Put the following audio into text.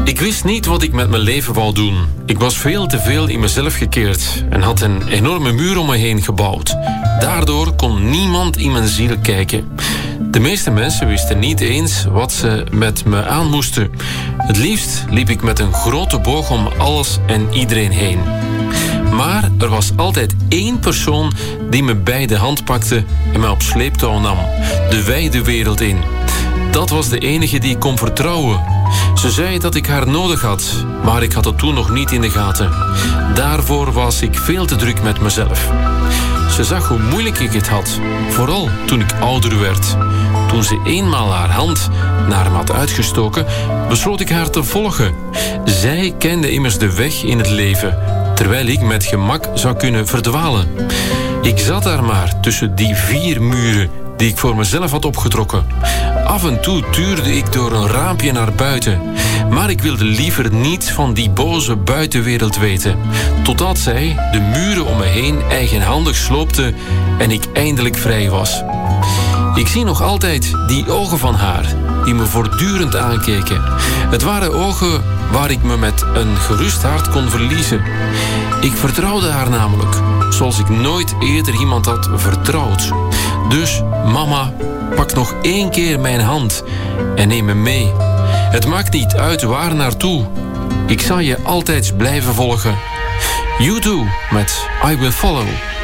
Ik wist niet wat ik met mijn leven wou doen. Ik was veel te veel in mezelf gekeerd en had een enorme muur om me heen gebouwd. Daardoor kon niemand in mijn ziel kijken. De meeste mensen wisten niet eens wat ze met me aan moesten. Het liefst liep ik met een grote boog om alles en iedereen heen. Maar er was altijd één persoon die me bij de hand pakte en me op sleeptouw nam. De wijde wereld in. Dat was de enige die ik kon vertrouwen. Ze zei dat ik haar nodig had, maar ik had het toen nog niet in de gaten. Daarvoor was ik veel te druk met mezelf. Ze zag hoe moeilijk ik het had, vooral toen ik ouder werd. Toen ze eenmaal haar hand naar me had uitgestoken, besloot ik haar te volgen. Zij kende immers de weg in het leven, terwijl ik met gemak zou kunnen verdwalen. Ik zat daar maar tussen die 4 muren die ik voor mezelf had opgetrokken. Af en toe tuurde ik door een raampje naar buiten, maar ik wilde liever niets van die boze buitenwereld weten, totdat zij de muren om me heen eigenhandig sloopte en ik eindelijk vrij was. Ik zie nog altijd die ogen van haar, die me voortdurend aankeken. Het waren ogen waar ik me met een gerust hart kon verliezen. Ik vertrouwde haar namelijk, zoals ik nooit eerder iemand had vertrouwd. Dus, mama, pak nog 1 keer mijn hand en neem me mee. Het maakt niet uit waar naartoe. Ik zal je altijd blijven volgen. U2 met I Will Follow.